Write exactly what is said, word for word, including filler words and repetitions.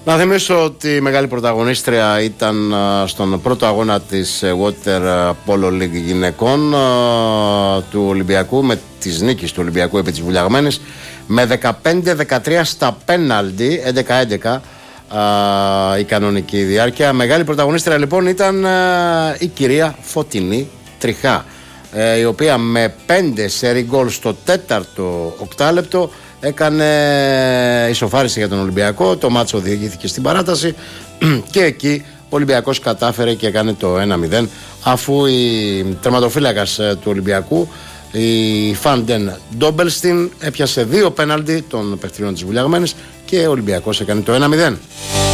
Να θυμίσω ότι η μεγάλη πρωταγωνίστρια ήταν στον πρώτο αγώνα της Water Polo League γυναικών του Ολυμπιακού, με τις νίκες του Ολυμπιακού επί της Βουλιαγμένης, με δεκαπέντε δεκατρία στα πέναλτι, έντεκα έντεκα η κανονική διάρκεια. Μεγάλη πρωταγωνίστρια λοιπόν ήταν η κυρία Φωτεινή Τριχά, η οποία με πέντε σερί γκολ στο τέταρτο οκτάλεπτο έκανε ισοφάριση για τον Ολυμπιακό. Το μάτσο διηγήθηκε στην παράταση και εκεί ο Ολυμπιακός κατάφερε και έκανε το ένα μηδέν, αφού η τερματοφύλακας του Ολυμπιακού, η Φαντεν Ντόμπελστιν, έπιασε δύο πέναλτι των παιχτριών της Βουλιαγμένης και ο Ολυμπιακός έκανε το ένα μηδέν.